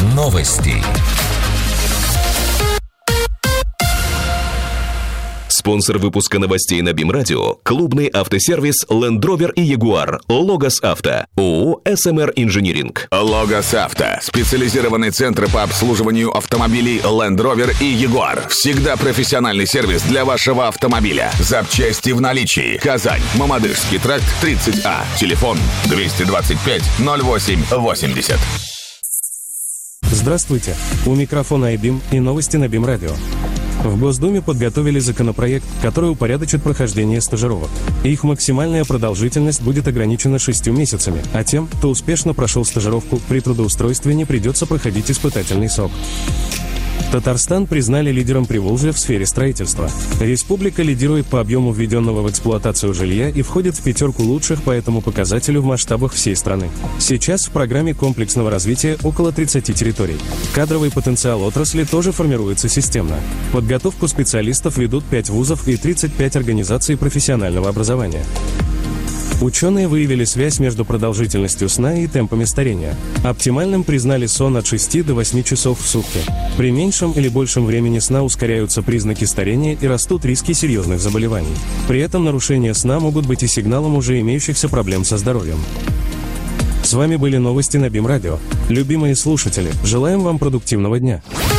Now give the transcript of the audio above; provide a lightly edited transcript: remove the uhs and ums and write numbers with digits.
Новости. Спонсор выпуска новостей на БИМ Радио – клубный автосервис Land Rover и Jaguar Logos Auto, ООО «СМР Инжиниринг». Logos Auto – специализированный центр по обслуживанию автомобилей Land Rover и Jaguar. Всегда профессиональный сервис для вашего автомобиля. Запчасти в наличии. Казань, Мамадышский тракт, 30А. Телефон 225 08 80. Здравствуйте! У микрофона iBIM и новости на БИМ Радио. В Госдуме подготовили законопроект, который упорядочит прохождение стажировок. Их максимальная продолжительность будет ограничена 6 месяцами, а тем, кто успешно прошел стажировку, при трудоустройстве не придется проходить испытательный срок. Татарстан признали лидером Приволжья в сфере строительства. Республика лидирует по объему введенного в эксплуатацию жилья и входит в пятерку лучших по этому показателю в масштабах всей страны. Сейчас в программе комплексного развития около 30 территорий. Кадровый потенциал отрасли тоже формируется системно. Подготовку специалистов ведут 5 вузов и 35 организаций профессионального образования. Ученые выявили связь между продолжительностью сна и темпами старения. Оптимальным признали сон от 6 до 8 часов в сутки. При меньшем или большем времени сна ускоряются признаки старения и растут риски серьезных заболеваний. При этом нарушения сна могут быть и сигналом уже имеющихся проблем со здоровьем. С вами были новости на БИМ Радио. Любимые слушатели, желаем вам продуктивного дня.